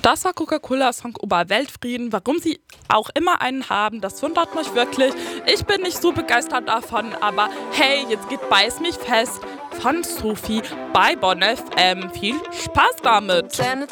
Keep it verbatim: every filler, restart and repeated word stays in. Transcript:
Das war Coca-Cola-Song über Weltfrieden. Warum sie auch immer einen haben, das wundert mich wirklich. Ich bin nicht so begeistert davon, aber hey, jetzt geht Beiß mich fest von Sophie bei Bonn F M. Viel Spaß damit!